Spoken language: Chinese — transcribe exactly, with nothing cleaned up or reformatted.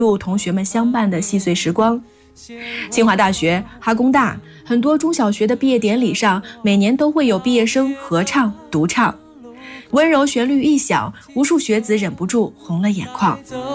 录同学们相伴的细碎时光。清华大学、哈工大很多中小学的毕业典礼上，每年都会有毕业生合唱、独唱，温柔旋律一响，无数学子忍不住红了眼眶。